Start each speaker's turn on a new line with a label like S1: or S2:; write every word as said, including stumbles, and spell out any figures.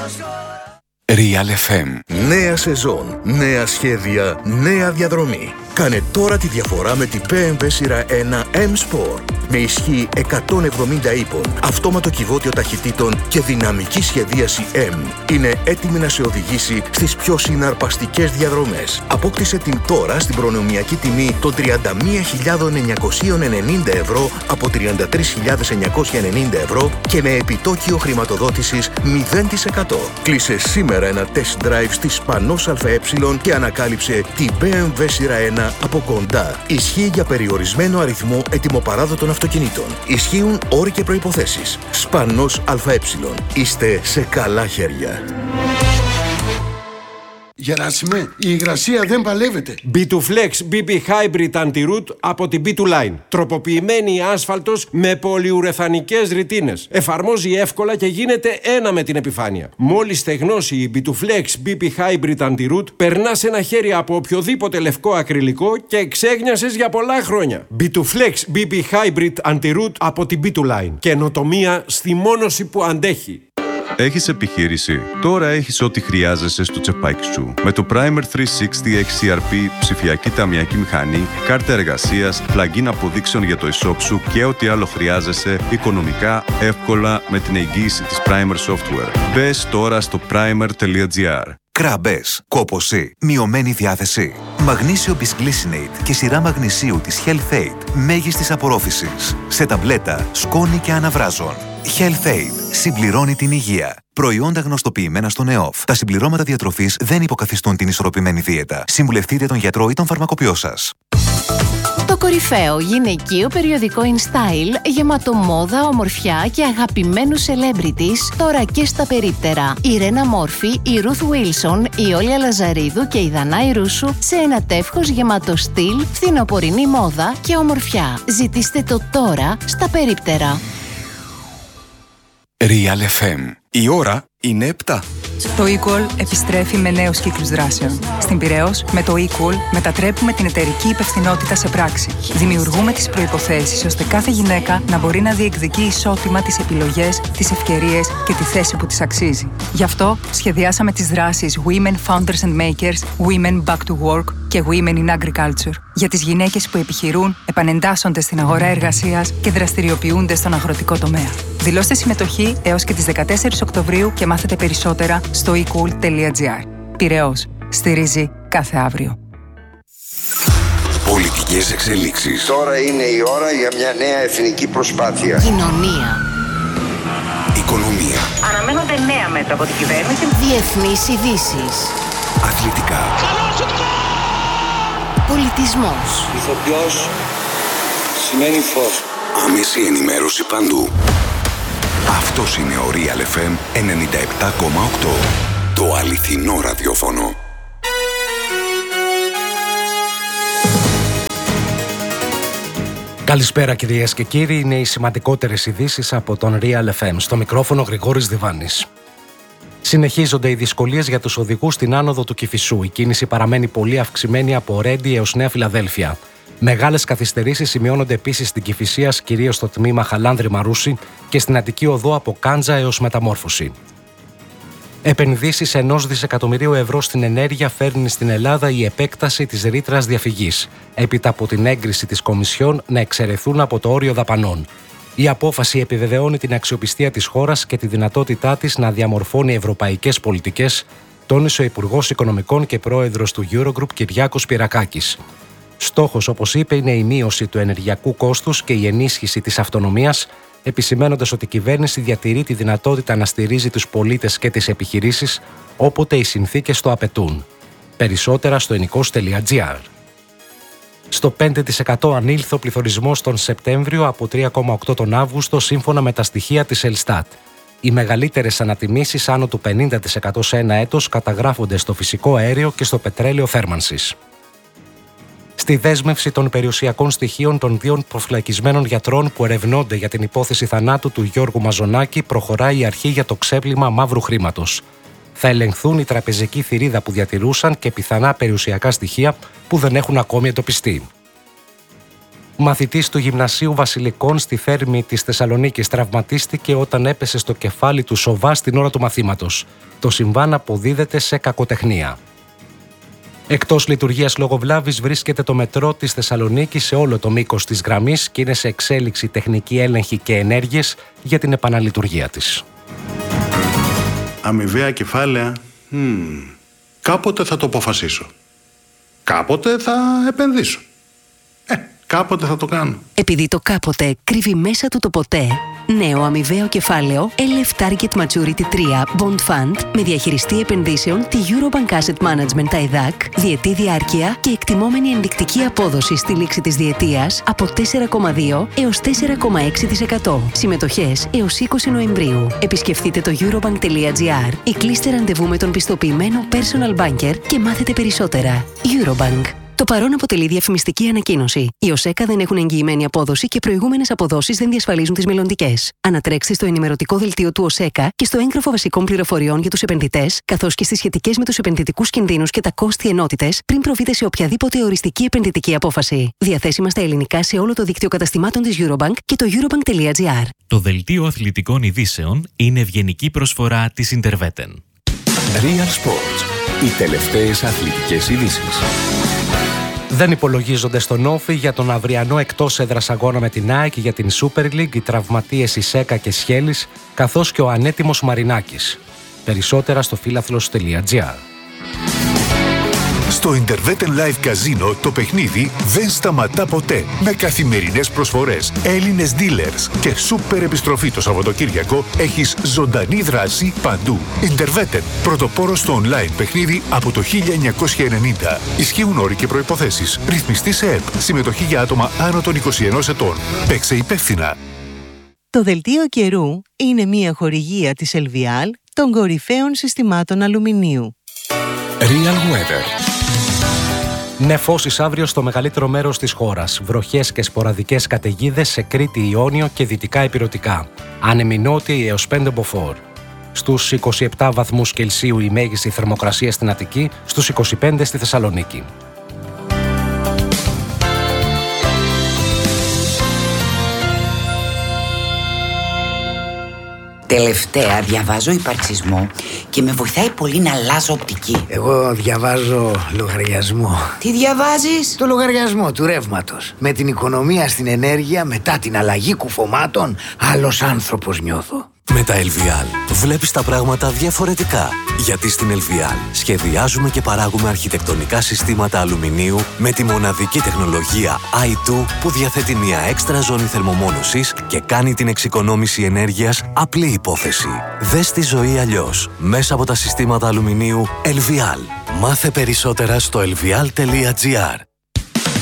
S1: Real εφ εμ.
S2: Νέα σεζόν, νέα σχέδια, νέα διαδρομή. Κάνε τώρα τη διαφορά με την μπι εμ ντάμπλιου σειρά ένα M-Sport. Με ισχύ εκατόν εβδομήντα ύπων, αυτόματο κυβότιο ταχυτήτων και δυναμική σχεδίαση M. Είναι έτοιμη να σε οδηγήσει στις πιο συναρπαστικές διαδρομές. Απόκτησε την τώρα στην προνομιακή τιμή των τριάντα μία χιλιάδες εννιακόσια ενενήντα ευρώ από τριάντα τρεις χιλιάδες εννιακόσια ενενήντα ευρώ και με επιτόκιο χρηματοδότησης μηδέν τοις εκατό. Κλείσε σήμερα ένα test drive στη Σπανός ΑΕ και ανακάλυψε την μπι εμ ντάμπλιου σειρά ένα από κοντά. Ισχύει για περιορισμένο αριθμό ετοιμοπαράδοτων αυτοκινήτων. Ισχύουν όροι και προϋποθέσεις. Σπανός ΑΕ. Είστε σε καλά χέρια.
S3: Γεράσιμε, η υγρασία δεν παλεύεται.
S4: μπι τού Flex μπι πι Hybrid Anti-Root από την μπι τού Line. Τροποποιημένη άσφαλτος με πολυουρεθανικές ρητίνες. Εφαρμόζει εύκολα και γίνεται ένα με την επιφάνεια. Μόλις στεγνώσει η μπι τού Flex μπι πι Hybrid Anti-Root, περνάς ένα χέρι από οποιοδήποτε λευκό ακριλικό και εξέγνιασες για πολλά χρόνια. μπι τού Flex μπι πι Hybrid Anti-Root από την μπι τού Line. Καινοτομία στη μόνωση που αντέχει.
S5: Έχεις επιχείρηση? Τώρα έχεις ό,τι χρειάζεσαι στο τσεπάκι σου. Με το Primer τριακόσια εξήντα εξ σι αρ πι, ψηφιακή ταμιακή μηχανή, κάρτα εργασίας, plugin αποδείξεων για το e-shop σου και ό,τι άλλο χρειάζεσαι οικονομικά, εύκολα με την εγγύηση της Primer Software. Μπες τώρα στο primer τελεία gr.
S1: Κράμπες, κόπωση, μειωμένη διάθεση. Μαγνήσιο Bisglycinate και σειρά μαγνησίου της Health-Aid μέγιστης απορρόφησης. Σε ταμπλέτα, σκόνη και αναβράζων. Health-Aid συμπληρώνει την υγεία. Προϊόντα γνωστοποιημένα στον ΕΟΦ. Τα συμπληρώματα διατροφής δεν υποκαθιστούν την ισορροπημένη δίαιτα. Συμβουλευτείτε τον γιατρό ή τον φαρμακοποιό σας.
S6: Το κορυφαίο γυναικείο περιοδικό InStyle, γεμάτο μόδα, ομορφιά και αγαπημένους celebrities, τώρα και στα περίπτερα. Η Ρένα Μόρφη, η Ruth Wilson, η Όλια Λαζαρίδου και η Δανάη Ρούσου σε ένα τεύχος γεμάτο στυλ, φθινοπορεινή μόδα και ομορφιά. Ζητήστε το τώρα στα περίπτερα.
S1: Real εφ εμ. Η ώρα είναι επτά.
S7: Το eQual επιστρέφει με νέους κύκλους δράσεων. Στην Πειραιώς, με το eQual μετατρέπουμε την εταιρική υπευθυνότητα σε πράξη. Δημιουργούμε τις προϋποθέσεις ώστε κάθε γυναίκα να μπορεί να διεκδικεί ισότιμα τις επιλογές, τις ευκαιρίες και τη θέση που της αξίζει. Γι' αυτό σχεδιάσαμε τις δράσεις Women Founders and Makers, Women Back to Work και Women in Agriculture για τις γυναίκες που επιχειρούν, επανεντάσσονται στην αγορά εργασίας και δραστηριοποιούνται στον αγροτικό τομέα. Δηλώστε συμμετοχή έως και τις δεκατέσσερις Οκτωβρίου και μάθετε περισσότερα στο ecool τελεία gr. Πειραιώς. Στηρίζει κάθε αύριο.
S1: Πολιτικές εξελίξεις.
S8: Τώρα είναι η ώρα για μια νέα εθνική προσπάθεια.
S6: Κοινωνία.
S1: Οικονομία.
S9: Αναμένονται νέα μέτρα από την κυβέρνηση.
S6: Διεθνείς ειδήσεις.
S1: Αθλητικά.
S6: Πολιτισμός.
S10: Ηθοποιός σημαίνει φως.
S1: Άμεση ενημέρωση παντού. Αυτός είναι ο Real εφ εμ ενενήντα επτά κόμμα οκτώ. Το αληθινό ραδιόφωνο.
S11: Καλησπέρα κυρίες και κύριοι, είναι οι σημαντικότερες ειδήσεις από τον Real εφ εμ. Στο μικρόφωνο Γρηγόρης Διβάνης. Συνεχίζονται οι δυσκολίες για τους οδηγούς στην άνοδο του Κηφισού. Η κίνηση παραμένει πολύ αυξημένη από Ρέντι έως Νέα Φιλαδέλφια. Μεγάλες καθυστερήσεις σημειώνονται επίσης στην Κηφισίας, κυρίως στο τμήμα Χαλάνδρη Μαρούσι και στην Αττική Οδό από Κάντζα έως Μεταμόρφωση. Επενδύσεις ενός δισεκατομμυρίου ευρώ στην ενέργεια φέρνει στην Ελλάδα η επέκταση της ρήτρας διαφυγής, έπειτα από την έγκριση της Κομισιόν να εξαιρεθούν από το όριο δαπανών. Η απόφαση επιβεβαιώνει την αξιοπιστία της χώρας και τη δυνατότητά της να διαμορφώνει ευρωπαϊκές πολιτικές, τόνισε ο Υπουργός Οικονομικών και Πρόεδρος του Eurogroup Κυριάκος Πυρακάκης. Στόχος, όπως είπε, είναι η μείωση του ενεργειακού κόστους και η ενίσχυση της αυτονομίας, επισημαίνοντας ότι η κυβέρνηση διατηρεί τη δυνατότητα να στηρίζει τους πολίτες και τις επιχειρήσεις όποτε οι συνθήκες το απαιτούν. Περισσότερα στο ενοικός τελεία gr. Στο πέντε τοις εκατό ανήλθε ο πληθωρισμός τον Σεπτέμβριο από τρία κόμμα οκτώ τον Αύγουστο σύμφωνα με τα στοιχεία της Ελστάτ. Οι μεγαλύτερες ανατιμήσεις άνω του πενήντα τοις εκατό σε ένα έτος καταγράφονται στο φυσικό αέριο και στο πετρέλαιο θέρμανσης. Στη δέσμευση των περιουσιακών στοιχείων των δύο προφυλακισμένων γιατρών που ερευνώνται για την υπόθεση θανάτου του Γιώργου Μαζονάκη προχωράει η αρχή για το ξέπλυμα μαύρου χρήματος. Θα ελεγχθούν η τραπεζική θηρίδα που διατηρούσαν και πιθανά περιουσιακά στοιχεία που δεν έχουν ακόμη εντοπιστεί. Μαθητής του Γυμνασίου Βασιλικών στη Θέρμη της Θεσσαλονίκης τραυματίστηκε όταν έπεσε στο κεφάλι του σοβά στην ώρα του μαθήματος. Το συμβάν αποδίδεται σε κακοτεχνία. Εκτός λειτουργίας λόγω βλάβης βρίσκεται το μετρό της Θεσσαλονίκης σε όλο το μήκος της γραμμής και είναι σε εξέλιξη τεχνική έλεγχη και ενέργειες για την επαναλειτουργία της.
S12: Αμοιβαία κεφάλαια, mm, κάποτε θα το αποφασίσω. Κάποτε θα επενδύσω. Ε, κάποτε θα το κάνω.
S13: Επειδή το κάποτε κρύβει μέσα του το ποτέ, νέο αμοιβαίο κεφάλαιο ελ εφ Target Maturity τρία Bond Fund με διαχειριστή επενδύσεων τη Eurobank Asset Management τα ΕΔΑΚ, διετή διάρκεια και εκτιμόμενη ενδεικτική απόδοση στη λήξη της διετίας από τέσσερα κόμμα δύο έως τέσσερα κόμμα έξι τοις εκατό. Συμμετοχές έως είκοσι Νοεμβρίου. Επισκεφτείτε το eurobank τελεία gr ή κλείστε ραντεβού με τον πιστοποιημένο personal banker και μάθετε περισσότερα. Eurobank. Το παρόν αποτελεί διαφημιστική ανακοίνωση. Οι ΟΣΕΚΑ δεν έχουν εγγυημένη απόδοση και προηγούμενες αποδόσεις δεν διασφαλίζουν τις μελλοντικές. Ανατρέξτε στο ενημερωτικό δελτίο του ΟΣΕΚΑ και στο έγγραφο βασικών πληροφοριών για τους επενδυτές, καθώς και στις σχετικές με τους επενδυτικούς κινδύνους και τα κόστη ενότητες, πριν προβείτε σε οποιαδήποτε οριστική επενδυτική απόφαση. Διαθέσιμα στα ελληνικά σε όλο το δίκτυο καταστημάτων της Eurobank και το eurobank τελεία gr.
S14: Το δελτίο αθλητικών ειδήσεων είναι ευγενική προσφορά της Interveten.
S15: Real Sports. Οι τελευταίες αθλητικές ειδήσεις.
S11: Δεν υπολογίζονται στον Όφη για τον αυριανό εκτός έδρας αγώνα με την ΑΕΚ για την Super League οι τραυματίες Ισέκα και Σχέλης, καθώς και ο ανέτοιμος Μαρινάκης. Περισσότερα στο φίλαθλος τελεία gr.
S16: Στο Interveten Live Casino το παιχνίδι δεν σταματά ποτέ. Με καθημερινές προσφορές, Έλληνες dealers και σούπερ επιστροφή το Σαββατοκύριακο έχεις ζωντανή δράση παντού. Interveten, πρωτοπόρος στο online παιχνίδι από το χίλια εννιακόσια ενενήντα. Ισχύουν όροι και προϋποθέσεις. Ρυθμιστή σε ΕΠ. Συμμετοχή για άτομα άνω των είκοσι ενός ετών. Παίξε υπεύθυνα.
S17: Το δελτίο καιρού είναι μια χορηγία της Ελβιάλ των κορυφαίων συστημάτων αλουμινίου.
S15: Real Weather.
S11: Νεφώσεις αύριο στο μεγαλύτερο μέρος της χώρας. Βροχές και σποραδικές καταιγίδες σε Κρήτη, Ιόνιο και δυτικά Ηπειρωτικά. Άνεμοι νότιοι έως πέντε μποφόρ. Στους είκοσι επτά βαθμούς Κελσίου η μέγιστη θερμοκρασία στην Αττική, στους είκοσι πέντε στη Θεσσαλονίκη.
S18: Τελευταία διαβάζω υπαρξισμό και με βοηθάει πολύ να αλλάζω οπτική.
S19: Εγώ διαβάζω λογαριασμό.
S18: Τι διαβάζεις?
S19: Το λογαριασμό του ρεύματος. Με την οικονομία στην ενέργεια, μετά την αλλαγή κουφωμάτων, άλλος άνθρωπος νιώθω.
S15: Με τα Ελβιάλ βλέπεις τα πράγματα διαφορετικά. Γιατί στην Ελβιάλ σχεδιάζουμε και παράγουμε αρχιτεκτονικά συστήματα αλουμινίου με τη μοναδική τεχνολογία άι τού που διαθέτει μια έξτρα ζώνη θερμομόνωσης και κάνει την εξοικονόμηση ενέργειας απλή υπόθεση. Δες τη ζωή αλλιώς μέσα από τα συστήματα αλουμινίου Ελβιάλ. Μάθε περισσότερα στο ελβιάλ τελεία gr.